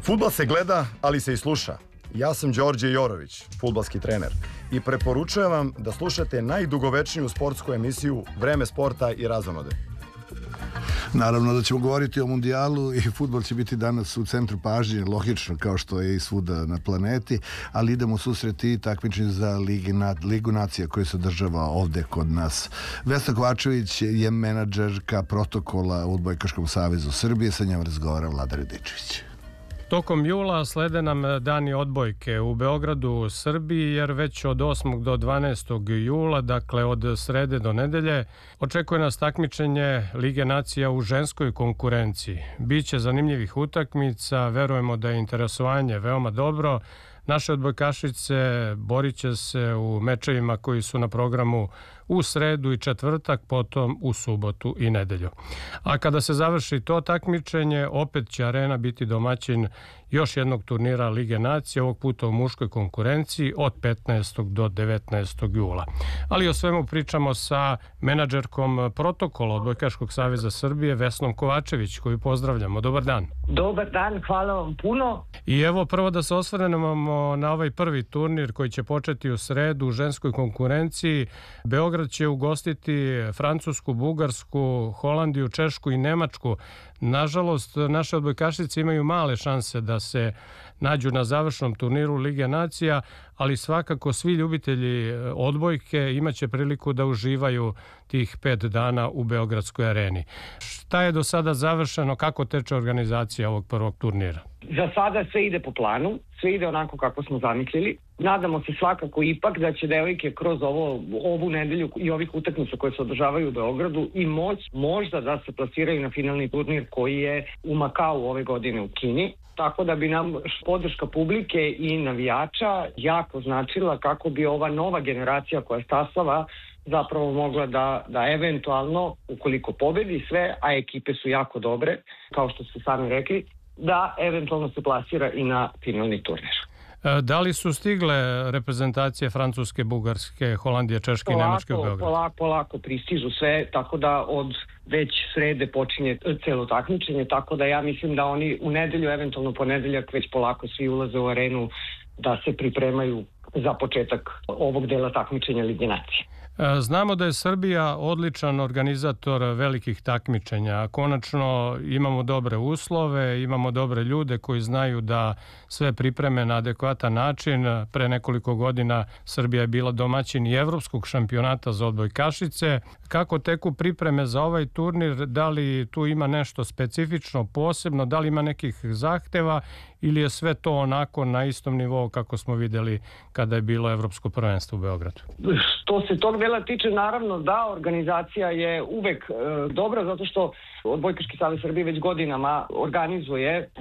Fudbal se gleda, ali se i sluša. Ja sam Đorđe Jorović, fudbalski trener, i preporučujem vam da slušate najdugovečniju sportsku emisiju Vreme sporta i razonode. Naravno da ćemo govoriti o mundijalu i fudbal će biti danas u centru pažnje, logično kao što je i svuda na planeti, ali idemo u susret i takmičenju za Ligu nacija koja se održava ovde kod nas. Vesna Kovačević je menadžerka protokola u Odbojkaškom savezu Srbije, sa njom razgovara Vlada Radičević. Tokom jula slede nam dani odbojke u Beogradu, u Srbiji, jer već od 8. do 12. jula, dakle od srede do nedelje, očekuje nas takmičenje Lige nacija u ženskoj konkurenciji. Biće zanimljivih utakmica, verujemo da je interesovanje veoma dobro. Naše odbojkašice borit će se u mečevima koji su na programu u sredu i četvrtak, potom u subotu i nedelju. A kada se završi to takmičenje, opet će Arena biti domaćin još jednog turnira Lige nacija, ovog puta u muškoj konkurenciji od 15. do 19. jula. Ali o svemu pričamo sa menadžerkom protokola Odbojkaškog saveza Srbije, Vesnom Kovačević, koju pozdravljamo. Dobar dan. Dobar dan, hvala vam puno. I evo prvo da se osvrnemo na ovaj prvi turnir koji će početi u sredu u ženskoj konkurenciji. Beograd će ugostiti Francusku, Bugarsku, Holandiju, Češku i Nemačku. Nažalost, naše odbojkašice imaju male šanse da se nađu na završnom turniru Lige nacija, ali svakako svi ljubitelji odbojke imaće priliku da uživaju tih 5 dana u Beogradskoj areni. Šta je do sada završeno, kako teče organizacija ovog prvog turnira? Za sada sve ide po planu, sve ide onako kako smo zamislili. Nadamo se svakako ipak da će devojke kroz ovu nedelju i ovih utakmica koje se održavaju u Beogradu i možda da se plasiraju na finalni turnir koji je u Makau ove godine u Kini. Tako da bi nam podrška publike i navijača jako značila kako bi ova nova generacija koja stasava zapravo mogla da eventualno, ukoliko pobedi sve, a ekipe su jako dobre, kao što ste sami rekli, da eventualno se plasira i na finalni turnir. Da li su stigle reprezentacije Francuske, Bugarske, Holandije, Češke i Nemačke u Beogradu? Polako pristižu sve, tako da od već srede počinje celo takmičenje, tako da ja mislim da oni u nedelju, eventualno ponedeljak, već polako svi ulaze u arenu da se pripremaju za početak ovog dela takmičenja Lige nacije. Znamo da je Srbija odličan organizator velikih takmičenja. Konačno imamo dobre uslove, imamo dobre ljude koji znaju da sve pripreme na adekvatan način. Pre nekoliko godina Srbija je bila domaćin i Evropskog šampionata za odbojkašice. Kako teku pripreme za ovaj turnir? Da li tu ima nešto specifično, posebno? Da li ima nekih zahteva ili je sve to onako na istom nivou kako smo videli kada je bilo Evropsko prvenstvo u Beogradu? Što se tog dela tiče, naravno da, organizacija je uvek dobra, zato što Odbojkaški savez Srbije već godinama organizuje